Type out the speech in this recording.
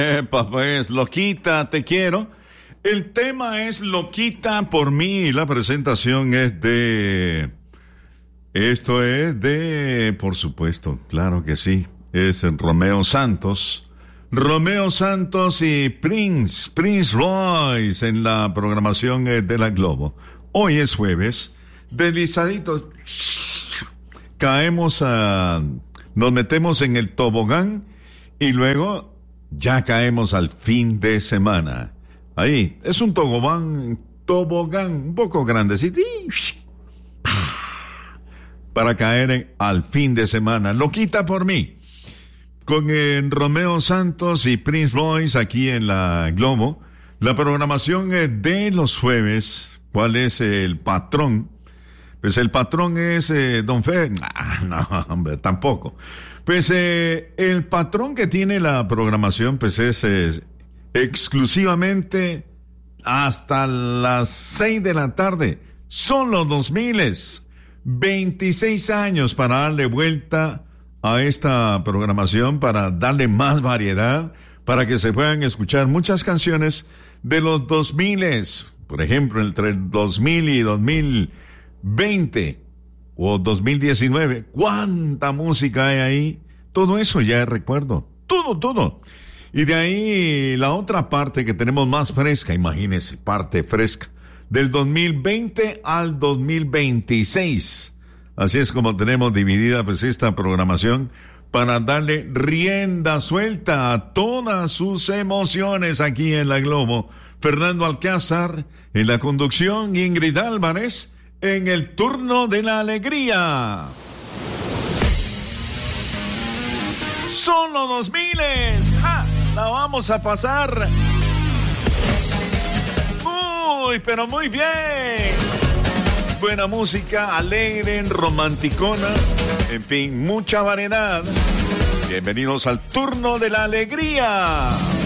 Pues, Loquita, te quiero. El tema es Loquita por mí y la presentación es de... Esto es de... Por supuesto, claro que sí. Es Romeo Santos. Romeo Santos y Prince Royce en la programación de la Globo. Hoy es jueves. Deslizaditos. Nos metemos en el tobogán y luego ya caemos al fin de semana. Ahí, es un tobogán un poco grandecito. Para caer al fin de semana. Loquita por mí. Con Romeo Santos y Prince Royce aquí en la Globo. La programación de los jueves. ¿Cuál es el patrón? Pues el patrón es Don Fer. No, hombre, tampoco. Pues el patrón que tiene la programación pues es exclusivamente hasta las 6 de la tarde. Son los 2000. 26 años para darle vuelta a esta programación, para darle más variedad, para que se puedan escuchar muchas canciones de los 2000. Por ejemplo, entre el 2000 y 2020 o 2019. ¿Cuánta música hay ahí? Todo eso ya es recuerdo. Todo. Y de ahí la otra parte que tenemos más fresca, imagínense, parte fresca, del 2020 al 2026. Así es como tenemos dividida pues esta programación para darle rienda suelta a todas sus emociones aquí en la Globo. Fernando Alcázar en la conducción, Ingrid Álvarez en el turno de la alegría. Son los 2000. ¡Ja! La vamos a pasar muy, pero muy bien. Buena música, alegre, romanticonas, en fin, mucha variedad. Bienvenidos al turno de la alegría.